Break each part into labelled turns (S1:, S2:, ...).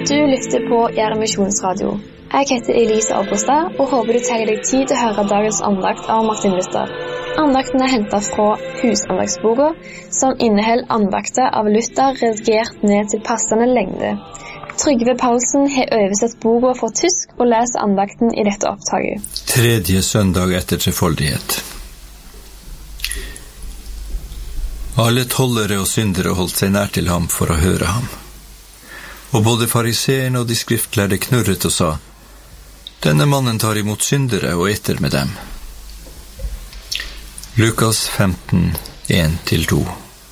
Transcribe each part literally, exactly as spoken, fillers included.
S1: Du lytter på Gjerde Misjonsradio. Jeg heter Elise Abrestad og håper du tar deg tid til å høre dagens andakt av Martin Luther. Andakten er hentet fra Husandagsboka, som inneholder andakter av Luther redigert ned til passende lengde. Trygve Paulsen har oversett boka fra tysk og leser andakten i dette opptaket.
S2: Tredje søndag etter trefoldighet. Alle tollere og syndere holdt seg nær til ham for å høre ham. Og både fariseerne og de skriftlærde knurret og sa: Denne mannen tar imot syndere og eter med dem. Lukas femten, en til to.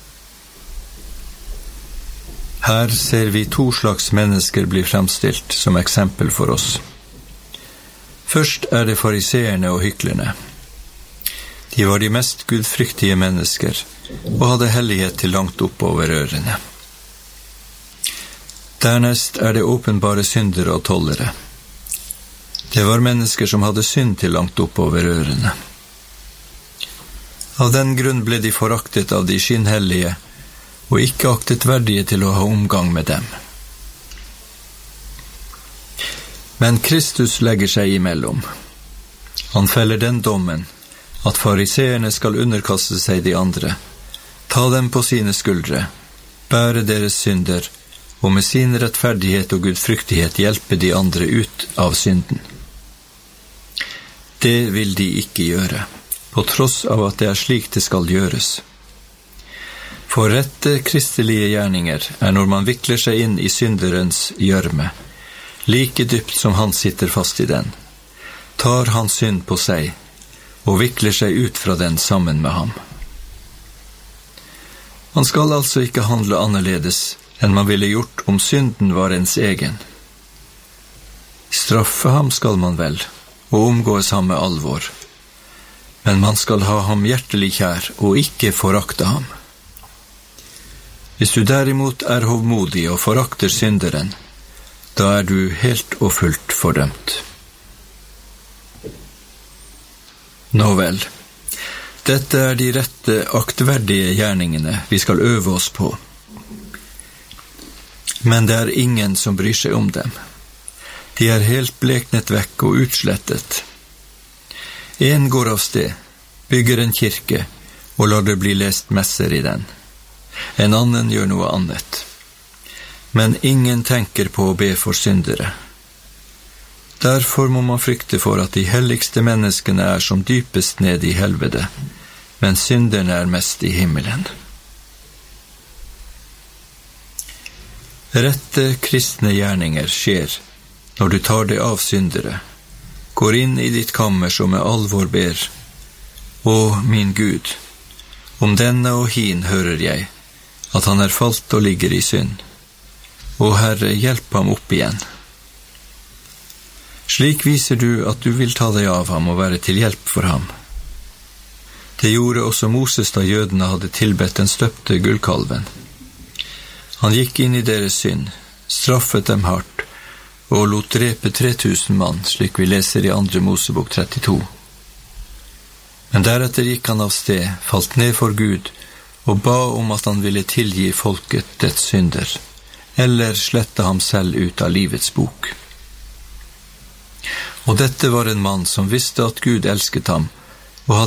S2: Her ser vi to slags mennesker bli fremstilt som eksempel for oss. Først er det fariseerne og hyklerne. De var de mest gudfryktige mennesker og hadde hellighet til langt oppover ørene. Dernest er det åpenbare syndere og tollere. Det var mennesker som hadde synd til langt oppover ørene. Av den grunn ble de foraktet av de skinnhellige, og ikke aktet verdige til å ha omgang med dem. Men Kristus legger seg imellom. Han feller den dommen, at fariseerne skal underkaste seg de andre, ta dem på sine skuldre, bære deres synder, og med sin rettferdighet og gudfryktighet hjelpe de andre ut av synden. Det vil de ikke gjøre, på tross av at det er slik det skal gjøres. For rette kristelige gjerninger er når man vikler seg inn i synderens gjørme, like dypt som han sitter fast i den, tar han synd på seg, og vikler seg ut fra den sammen med ham. Man skal altså ikke handle annerledes enn man ville gjort om synden var ens egen. Straffe ham skal man vel, og omgås ham med alvor. Men man skal ha ham hjertelig kjær, og ikke forakte ham. Hvis du derimot er hovmodig og forakter synderen, da er du helt og fullt fordømt. Nå vel, dette er de rette aktverdige gjerningene vi skal øve oss på. Men det er ingen som bryr seg om dem. De er helt bleknet vekk og utslettet. En går av sted, bygger en kirke, og lar det bli lest messer i den. En annen gjør noe annet. Men ingen tenker på å be for syndere. Derfor må man frykte for at de helligste menneskene er som dypest ned i helvete, men synderne er mest i himmelen. Rette kristne gjerninger skjer når du tar det av syndere, går inn i ditt kammer som med alvor ber: Å, min Gud, om denne og hin hører jeg, at han er falt og ligger i synd. Å Herre, hjelp ham opp igjen. Slik viser du at du vil ta deg av ham og være til hjelp for ham. Det gjorde også Moses da jødene hadde tilbedt den støpte gullkalven. Han gikk inn i deres synd, straffet dem hardt, og lot drepe tre tusen mann, slik vi leser i andre Mosebok trettito. Men deretter gikk han av sted, falt ned for Gud, og ba om at han ville tilgi folket dets synder, eller slette ham selv ut av livets bok. Og dette var en mann som visste at Gud elsket ham,